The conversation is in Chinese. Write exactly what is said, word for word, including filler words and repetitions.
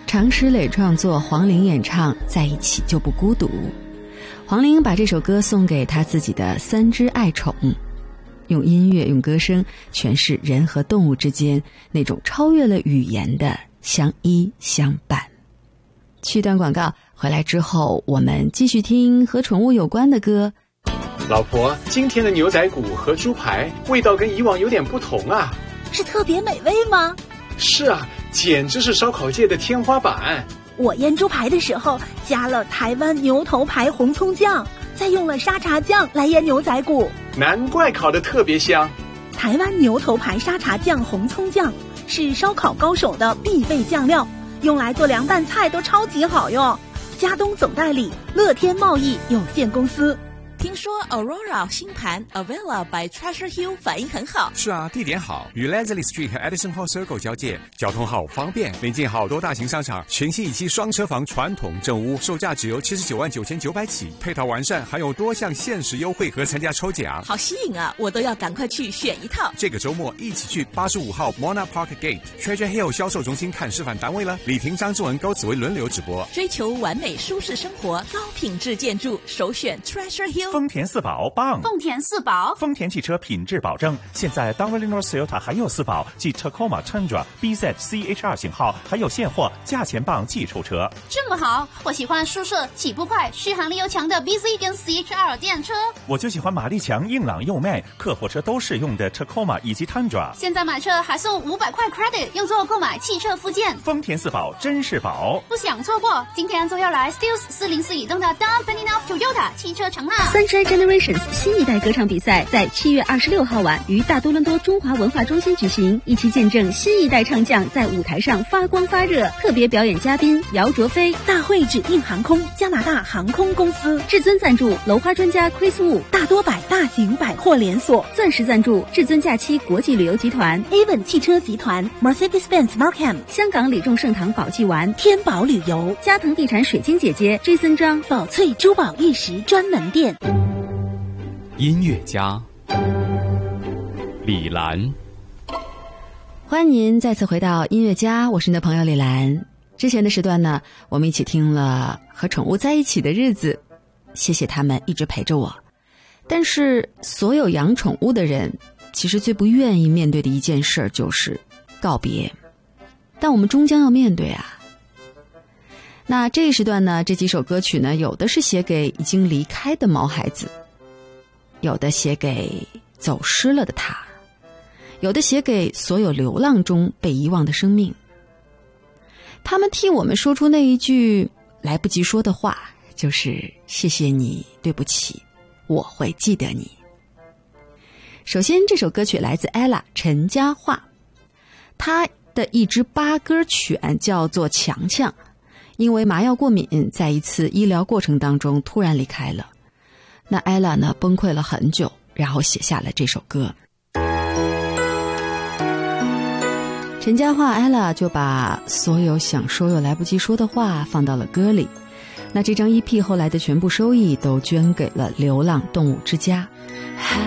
常石磊创作，黄龄演唱，在一起就不孤独。黄龄把这首歌送给他自己的三只爱宠，用音乐用歌声诠释人和动物之间那种超越了语言的相依相伴。去段广告，回来之后我们继续听和宠物有关的歌。 老婆，今天的牛仔骨和猪排味道跟以往有点不同啊。 是特别美味吗？ 是啊，简直是烧烤界的天花板。 我腌猪排的时候加了台湾牛头牌红葱酱，再用了沙茶酱来腌牛仔骨， 难怪烤得特别香。 台湾牛头牌沙茶酱红葱酱是烧烤高手的必备酱料，用来做凉拌菜都超级好用。佳东总代理乐天贸易有限公司。 听说 Aurora 新盘 Avila by Treasure Hill 反应很好。 是啊，地点好，与 Leslie Street 和 Edison Hall Circle 交界，交通好方便，临近好多大型商场。全新一期双车房传统正屋，售价只由七十九万九千九百起，配套完善，还有多项限时优惠和参加抽奖。 好吸引啊，我都要赶快去选一套。 这个周末一起去八十五号 Mona Park Gate Treasure Hill 销售中心看示范单位了。李婷、张志文、高子薇轮流直播。 追求完美舒适生活，高品质建筑，首选 Treasure Hill。 丰田四宝棒， 丰田四宝， 丰田汽车品质保证。现在 Dunlop Toyota 还有四宝，即 Tacoma Tundra、B Z C H 二 型号还有现货，价钱棒即抽车。 这么好，我喜欢舒适、起步快、续航力又强的 B Z 跟 C H 二 电车。 我就喜欢马力强、硬朗又慢、客货车都适用的 Tacoma 以及 Tundra。 现在买车还送五百块 credit， 用作购买汽车附件。 丰田四宝真是宝， 不想错过，今天就要来 Stills 四零四以东的 Dunlop Toyota 汽车城啦。 Sunshine Generations 新一代歌唱比赛在七月二十六号晚于大多伦多中华文化中心举行，一起见证新一代唱将在舞台上发光发热。特别表演嘉宾姚卓飞， 大会指定航空加拿大航空公司， 至尊赞助楼花专家 Chris Wu， 大多百大型百货连锁， 钻石赞助至尊假期国际旅游集团 Avon 汽车集团 Mercedes-Benz Markham， 香港李众盛堂宝记丸， 天宝旅游， 嘉腾地产水晶姐姐 Jason 张， 宝翠珠宝玉石专门店。 音乐家李兰， 欢迎您再次回到音乐家，我是你的朋友李兰。之前的时段呢，我们一起听了和宠物在一起的日子，谢谢他们一直陪着我。但是所有养宠物的人其实最不愿意面对的一件事就是告别，但我们终将要面对啊。那这一时段呢，这几首歌曲呢，有的是写给已经离开的毛孩子，有的写给走失了的他，有的写给所有流浪中被遗忘的生命。他们替我们说出那一句来不及说的话，就是谢谢你，对不起，我会记得你。首先这首歌曲来自 Ella 陈嘉桦，她的一只八哥犬叫做强强，因为麻药过敏，在一次医疗过程当中突然离开了。那 Ella 呢崩溃了很久，然后写下了这首歌。陈嘉桦 Ella 就把所有想说又来不及说的话放到了歌里。那这张 E P 后来的全部收益都捐给了流浪动物之家。 海